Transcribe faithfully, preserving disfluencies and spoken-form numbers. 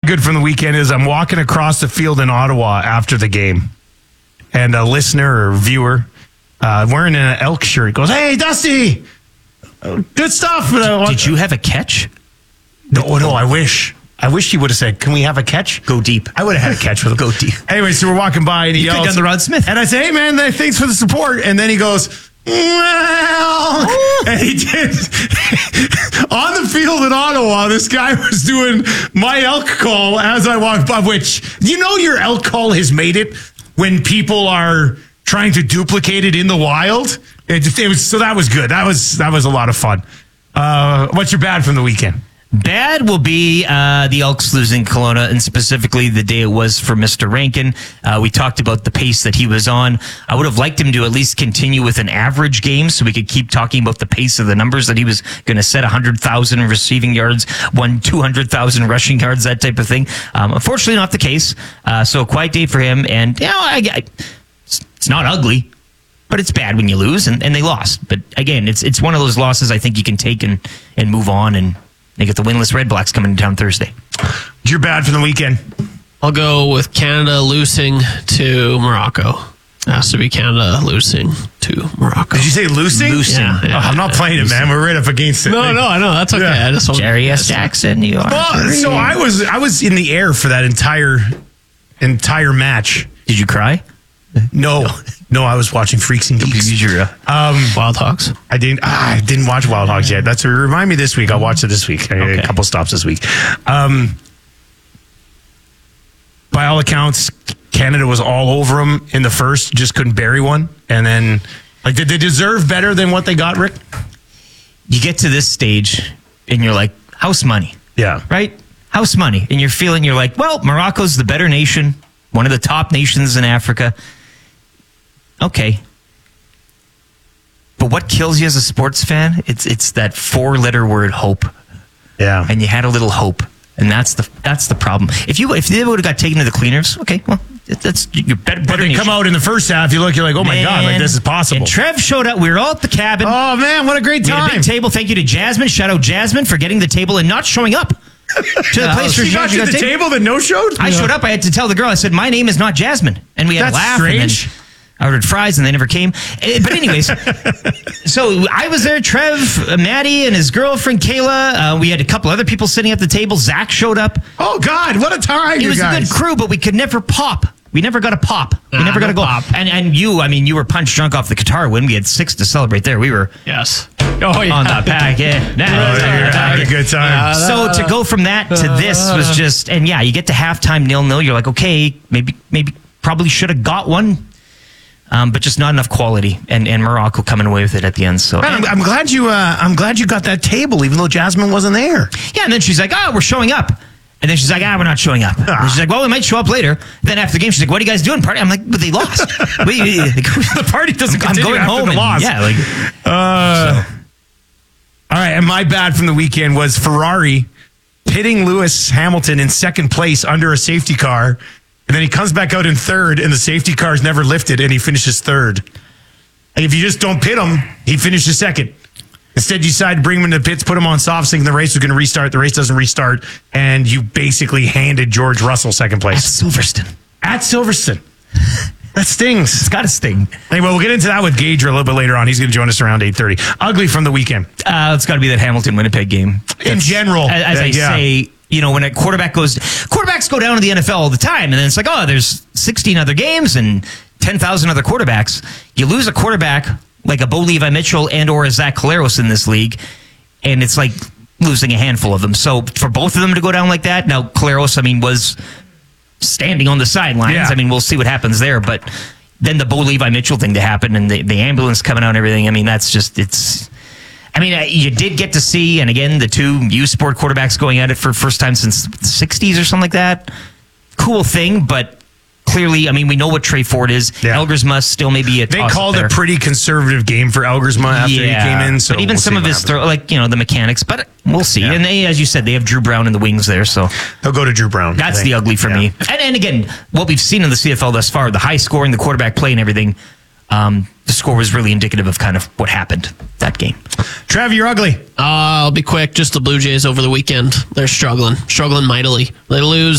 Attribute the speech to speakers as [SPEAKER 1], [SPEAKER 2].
[SPEAKER 1] good from the weekend is I'm walking across the field in Ottawa after the game, and a listener or viewer uh, wearing an Elk shirt goes, "Hey, Dusty, good stuff."
[SPEAKER 2] Did, did you have a catch?
[SPEAKER 1] No, no, I wish. I wish he would have said, "Can we have a catch?"
[SPEAKER 2] Go deep.
[SPEAKER 1] I would have had a catch with him.
[SPEAKER 2] Go deep.
[SPEAKER 1] Anyway, so we're walking by, and he
[SPEAKER 2] you
[SPEAKER 1] yells.
[SPEAKER 2] could have done the Rod Smith.
[SPEAKER 1] And I say, "Hey, man, thanks for the support." And then he goes, "Well," and he did. On the field in Ottawa, this guy was doing my elk call as I walked by, which, you know, your elk call has made it when people are trying to duplicate it in the wild. It, it was, so that was good. That was, that was a lot of fun. Uh, what's your bad from the weekend?
[SPEAKER 2] Bad will be uh, the Elks losing Kelowna, and specifically the day it was for Mister Rankin. Uh, we talked about the pace that he was on. I would have liked him to at least continue with an average game so we could keep talking about the pace of the numbers that he was going to set one hundred thousand receiving yards, won two hundred thousand rushing yards, that type of thing. Um, unfortunately, not the case. Uh, so a quiet day for him. And, you know, I, I, it's not ugly, but it's bad when you lose, and, and they lost. But, again, it's it's one of those losses I think you can take and, and move on, and they get the winless Red Blacks coming to town Thursday.
[SPEAKER 1] You're bad for the weekend.
[SPEAKER 3] I'll go with Canada losing to Morocco. It has to be Canada losing to Morocco.
[SPEAKER 1] Did you say losing?
[SPEAKER 2] Losing.
[SPEAKER 3] Yeah, yeah,
[SPEAKER 1] oh, I'm not
[SPEAKER 3] yeah,
[SPEAKER 1] playing
[SPEAKER 3] losing.
[SPEAKER 1] it, man. We're right up against it.
[SPEAKER 3] No, no, I know. That's okay.
[SPEAKER 1] Yeah.
[SPEAKER 3] I just want
[SPEAKER 2] Jerry S. Jackson, you are.
[SPEAKER 1] Well, so I was I was in the air for that entire entire match.
[SPEAKER 2] Did you cry?
[SPEAKER 1] No, no, I was watching Freaks and Geeks.
[SPEAKER 3] um, Wild Hawks.
[SPEAKER 1] I didn't. Ah, I didn't watch Wild Hogs yet. That's remind me this week. I'll watch it this week. I got
[SPEAKER 2] Okay.
[SPEAKER 1] a couple stops this week. Um, by all accounts, Canada was all over them in the first. Just couldn't bury one. And then, like, did they deserve better than what they got, Rick?
[SPEAKER 2] You get to this stage, and you're like, house money.
[SPEAKER 1] Yeah.
[SPEAKER 2] Right? House money. And you're feeling, you're like, well, Morocco's the better nation, one of the top nations in Africa. Okay. But what kills you as a sports fan? It's it's that four-letter word, hope.
[SPEAKER 1] Yeah.
[SPEAKER 2] And you had a little hope, and that's the that's the problem. If you if they would have got taken to the cleaners, okay, well, that's you're better.
[SPEAKER 1] But
[SPEAKER 2] better
[SPEAKER 1] they
[SPEAKER 2] nation.
[SPEAKER 1] come out in the first half, you look, you're like, oh my God, like this is possible.
[SPEAKER 2] And Trev showed up. We were all at the cabin.
[SPEAKER 1] Oh man, what a great
[SPEAKER 2] We had a
[SPEAKER 1] time.
[SPEAKER 2] big table. Thank you to Jasmine. Shout out Jasmine for getting the table and not showing up to the place where
[SPEAKER 1] She got you the table that no showed?
[SPEAKER 2] I showed up. I had to tell the girl. I said, my name is not Jasmine. And we had
[SPEAKER 1] That's
[SPEAKER 2] a laugh.
[SPEAKER 1] strange.
[SPEAKER 2] And then I ordered fries and they never came. Eh, But anyways, so I was there. Trev, uh, Maddie, and his girlfriend, Kayla. Uh, we had a couple other people sitting at the table. Zach showed up.
[SPEAKER 1] Oh God, what a time,
[SPEAKER 2] It
[SPEAKER 1] you
[SPEAKER 2] was
[SPEAKER 1] guys.
[SPEAKER 2] a good crew, but we could never pop. We never got a pop. We
[SPEAKER 3] Nah,
[SPEAKER 2] never got
[SPEAKER 3] no
[SPEAKER 2] a go.
[SPEAKER 3] pop.
[SPEAKER 2] And and you, I mean, you were punch drunk off the Qatar win. We had six to celebrate there. We were
[SPEAKER 3] Yes. Oh, yeah.
[SPEAKER 2] on the packet. Nah,
[SPEAKER 1] Oh, you're having a good time.
[SPEAKER 2] So to go from that to this was just, and yeah, you get to halftime nil nil. You're like, okay, maybe, maybe, probably should have got one, um, but just not enough quality. And and Morocco coming away with it at the end. So
[SPEAKER 1] Man, I'm, I'm glad you. Uh, I'm glad you got that table, even though Jasmine wasn't there.
[SPEAKER 2] yeah, and then she's like, oh, we're showing up. And then she's like, ah, we're not showing up. And she's like, well, we might show up later. Then after the game, she's like, what are you guys doing? Party? I'm like, but they lost. we, we,
[SPEAKER 1] The party doesn't
[SPEAKER 2] I'm
[SPEAKER 1] continue
[SPEAKER 2] going
[SPEAKER 1] after
[SPEAKER 2] home.
[SPEAKER 1] the
[SPEAKER 2] and-
[SPEAKER 1] loss.
[SPEAKER 2] Yeah, like,
[SPEAKER 1] Uh, All right, and my bad from the weekend was Ferrari pitting Lewis Hamilton in second place under a safety car, and then he comes back out in third, and the safety car is never lifted, and he finishes third. Like, if you just don't pit him, he finishes second. Instead, you decide to bring him into the pits, put him on softs, thinking the race was going to restart. The race doesn't restart, and you basically handed George Russell second place.
[SPEAKER 2] at Silverstone.
[SPEAKER 1] At Silverstone. That stings.
[SPEAKER 2] It's got to sting.
[SPEAKER 1] Anyway, we'll get into that with Gage a little bit later on. He's going to join us around eight thirty. Ugly from the weekend.
[SPEAKER 2] Uh, it's got to be that Hamilton-Winnipeg game.
[SPEAKER 1] In general.
[SPEAKER 2] As, as
[SPEAKER 1] uh,
[SPEAKER 2] I
[SPEAKER 1] yeah.
[SPEAKER 2] say, you know, when a quarterback goes, quarterbacks go down to the N F L all the time, and then it's like, oh, there's sixteen other games and ten thousand other quarterbacks. You lose a quarterback like a Bo Levi Mitchell and or a Zach Collaros in this league, and it's like losing a handful of them. So for both of them to go down like that, now Collaros, I mean, was standing on the sidelines.
[SPEAKER 1] Yeah.
[SPEAKER 2] I mean, we'll see what happens there, but then the Bo Levi Mitchell thing to happen and the, the ambulance coming out and everything, I mean, that's just, it's... I mean, uh, you did get to see, and again, the two U Sport quarterbacks going at it for first time since the sixties or something like that. Cool thing, but clearly, I mean, we know what Trey Ford is.
[SPEAKER 1] Yeah.
[SPEAKER 2] Elgersma still maybe a
[SPEAKER 1] They
[SPEAKER 2] toss-up
[SPEAKER 1] called
[SPEAKER 2] there.
[SPEAKER 1] a pretty conservative game for Elgersma after he came in. So
[SPEAKER 2] but even
[SPEAKER 1] we'll
[SPEAKER 2] some
[SPEAKER 1] see
[SPEAKER 2] of
[SPEAKER 1] what
[SPEAKER 2] his
[SPEAKER 1] happens.
[SPEAKER 2] throw, like, you know, the mechanics, but we'll see.
[SPEAKER 1] Yeah.
[SPEAKER 2] And they, as you said, they have Drew Brown in the wings there, so
[SPEAKER 1] He'll go to Drew Brown.
[SPEAKER 2] that's
[SPEAKER 1] I
[SPEAKER 2] the
[SPEAKER 1] think.
[SPEAKER 2] ugly for
[SPEAKER 1] Yeah.
[SPEAKER 2] me. And, and again, what we've seen in the C F L thus far, the high scoring, the quarterback play and everything, um, the score was really indicative of kind of what happened that game.
[SPEAKER 1] Trav, you're ugly.
[SPEAKER 3] Uh, I'll be quick. Just the Blue Jays over the weekend. They're struggling, struggling mightily. They lose